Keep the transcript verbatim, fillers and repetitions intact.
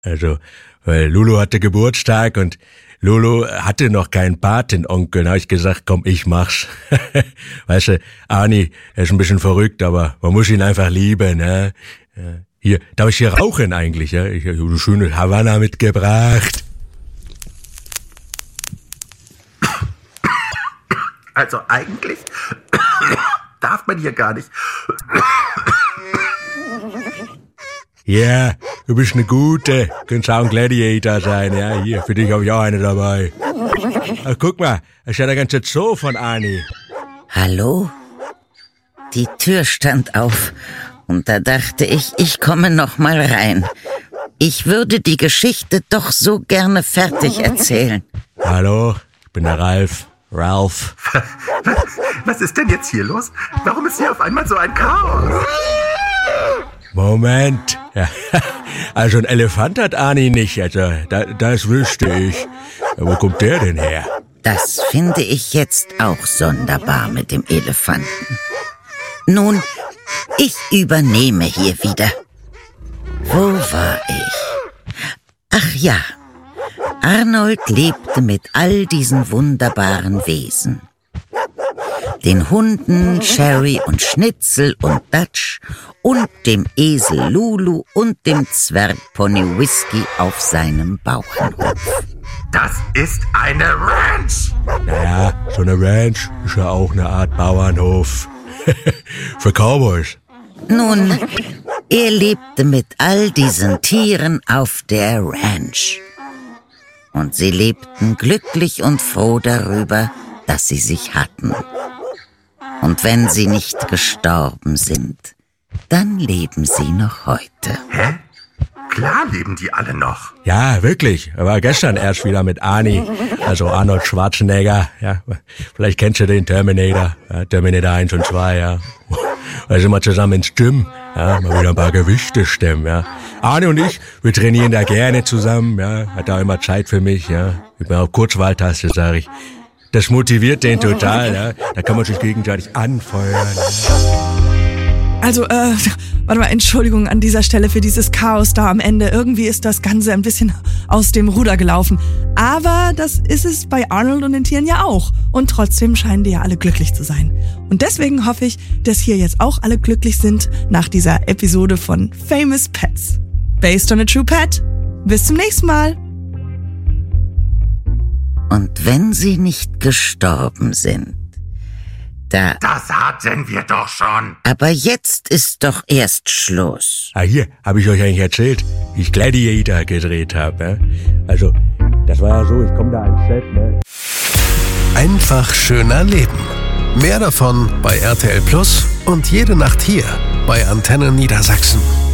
Also, weil Lulu hatte Geburtstag und Lulu hatte noch keinen Patenonkel. Da hab ich gesagt, komm, ich mach's. Weißt du, Arnie, er ist ein bisschen verrückt, aber man muss ihn einfach lieben, ne? Hier, darf ich hier rauchen eigentlich, ja? Ich habe eine schöne Havanna mitgebracht. Also eigentlich darf man hier gar nicht. Ja, du bist eine gute. Könntest auch ein Gladiator sein, ja? Hier, für dich habe ich auch eine dabei. Ach, guck mal, das ist ja der ganze Zoo von Arnie. Hallo? Die Tür stand auf und da dachte ich, ich komme noch mal rein. Ich würde die Geschichte doch so gerne fertig erzählen. Hallo, ich bin der Ralf. Ralph. Was ist denn jetzt hier los? Warum ist hier auf einmal so ein Chaos? Moment. Ja, also ein Elefant hat Arnie nicht, also da, das wüsste ich. Wo kommt der denn her? Das finde ich jetzt auch sonderbar mit dem Elefanten. Nun, ich übernehme hier wieder. Wo war ich? Ach ja, Arnold lebte mit all diesen wunderbaren Wesen. Den Hunden Sherry und Schnitzel und Dutch und dem Esel Lulu und dem Zwergpony Whisky auf seinem Bauernhof. Das ist eine Ranch! Naja, so eine Ranch ist ja auch eine Art Bauernhof. Für Cowboys. Nun, er lebte mit all diesen Tieren auf der Ranch. Und sie lebten glücklich und froh darüber, dass sie sich hatten. Und wenn sie nicht gestorben sind, dann leben sie noch heute. Hä? Klar leben die alle noch. Ja, wirklich. Er war gestern erst wieder mit Arnie, also Arnold Schwarzenegger. Ja, vielleicht kennst du den Terminator, ja, Terminator eins und zwei, ja. Da sind wir zusammen ins Gym, ja, mal wieder ein paar Gewichte stemmen, ja. Arnie und ich, wir trainieren da gerne zusammen, ja. Hat da immer Zeit für mich, ja. Ich bin auf Kurzwahltaste, sag ich. Das motiviert den total, ja. Da kann man sich gegenseitig anfeuern. Also, äh, warte mal, Entschuldigung an dieser Stelle für dieses Chaos da am Ende. Irgendwie ist das Ganze ein bisschen aus dem Ruder gelaufen. Aber das ist es bei Arnold und den Tieren ja auch. Und trotzdem scheinen die ja alle glücklich zu sein. Und deswegen hoffe ich, dass hier jetzt auch alle glücklich sind nach dieser Episode von Famous Pets. Based on a True Pet. Bis zum nächsten Mal. Und wenn sie nicht gestorben sind, da... Das hatten wir doch schon. Aber jetzt ist doch erst Schluss. Ah, hier, habe ich euch eigentlich erzählt, wie ich Gladiator gedreht habe, ja? Also, das war ja so, ich komme da ans Set, ne? Einfach schöner Leben. Mehr davon bei R T L Plus und jede Nacht hier bei Antenne Niedersachsen.